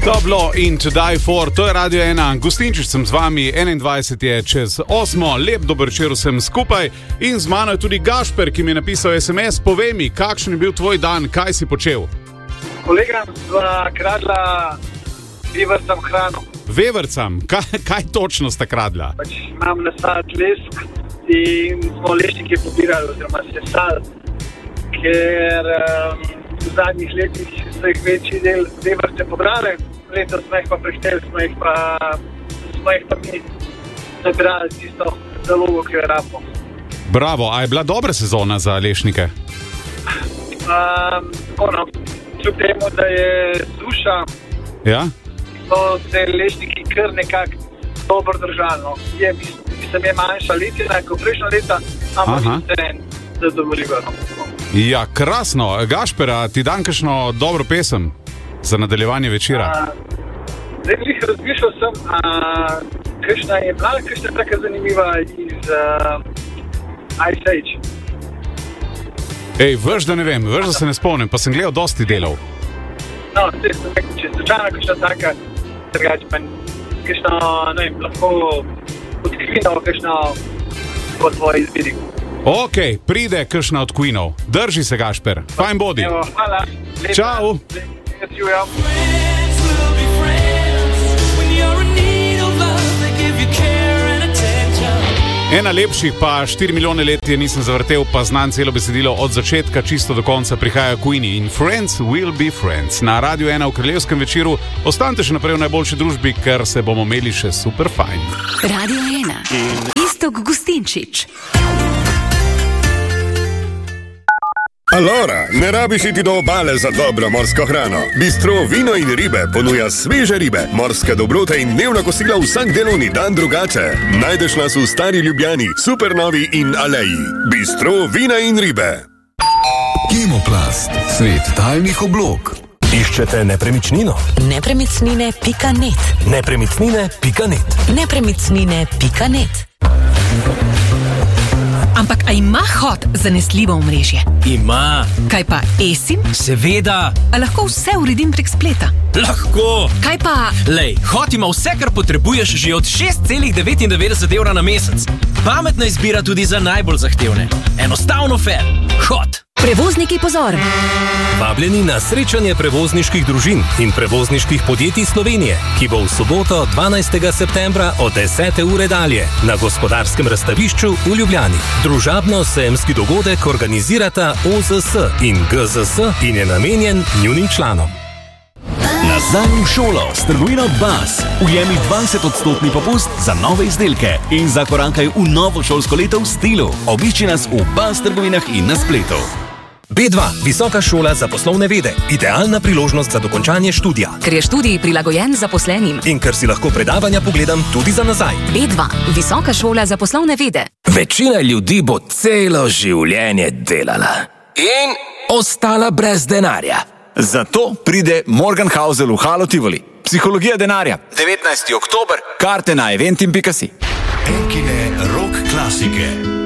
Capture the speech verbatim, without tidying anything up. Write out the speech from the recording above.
Toplo in To Die For, to je Radio ena. Gustinčič sem z vami, enaindvajset je čez osmo, lep dober večer vsem skupaj in z mano je tudi Gašper, ki mi je napisal es em es. Povej mi, kakšen je bil tvoj dan, kaj si počel? Kolegam sva kradla vevrcam hrano. Vevrcam? Kaj, kaj točno sta kradla? Pač imam nasad lesk in smo lešnike pobirali oziroma sesali, ker um, v zadnjih letih so jih večji del vevrce pobrali. Letos smo jih pa prešteli, smo jih pa, smo jih pa mi nabirali tisto zalogo, ki jo rabimo. Bravo, a je bila dobra sezona za lešnike? Um, ono, kljub temu, da je suša, ja? so se lešniki kar nekako dobro držali. No. Je, mislim, je manjša letina, kot prejšnja leta, ampak se zadovoljivo. No. Ja, krasno. Gašpera, ti dan kakšno dobro pesem za nadaljevanje večera? A, zdaj bi jih razmišljal sem, a, kakšna je bila, kakšna je taka zanimiva iz uh, Ice Age. Ej, veš, da ne vem, veš, da se ne spomnim, pa sem gledal dosti delov. No, zdaj sem rekel, če slučajno kakšna taka, drugače pa kakšna, ne vem, lahko odkvinal, kakšna po tvoji izbiri. Ok, pride kakšna od Queenov. Drži se, Gašper. Fajn bodi. Evo, hvala. Lepa. Čau. Ena lepših pa štiri milijone let je nisem zavrtel, pa znam celo besedilo od začetka čisto do konca. Prihajajo Queeni in Friends will be friends. Na Radio ena v kraljevskem večeru. Ostanite še naprej v najboljši družbi, ker se bomo imeli še super fajn. Radio ena. Iztok Gustinčič. Alora, ne rabiš iti do obale za dobro morsko hrano. Bistro Vino in ribe ponuja sveže ribe, morske dobrote in dnevna kosila vsak delovni dan drugače. Najdeš nas v Stari Ljubljani, Supernovi in Aleji. Bistro Vina in ribe. Kemoplast, svet talnih oblog. Iščete nepremičnino? Nepremicnine pika net. Nepremičnine pika net. Nepremicnine pika net. Ampak a ima Hot zanesljivo omrežje? Ima. Kaj pa eSIM? Seveda. A lahko vse uredim prek spleta? Lahko. Kaj pa... Lej, Hot ima vse, kar potrebuješ že od šest celih devetindevetdeset evra na mesec. Pametna izbira tudi za najbolj zahtevne. Enostavno fair. Hot. Prevozniki, pozor! Vabljeni na srečanje prevozniških družin in prevozniških podjetij Slovenije, ki bo v soboto dvanajstega septembra od desete ure dalje na Gospodarskem razstavišču v Ljubljani. Družabno-sejemski dogodek organizirata O Z S in G Z S in je namenjen njunim članom. Nazaj v šolo s trgovino Bas. Ujemi dvajset odstotni popust za nove izdelke in zakorankaj v novo šolsko leto v stilu. Obišči nas v Bas trgovinah in na spletu. B dva, visoka šola za poslovne vede. Idealna priložnost za dokončanje študija. Ker je študij prilagojen zaposlenim. In ker si lahko predavanja pogledam tudi za nazaj. B dva, visoka šola za poslovne vede. Večina ljudi bo celo življenje delala in ostala brez denarja. Zato pride Morgan Housel v Halo Tivoli. Psihologija denarja. devetnajsti oktober. Karte na eventim pika si. Enkine rock klasike.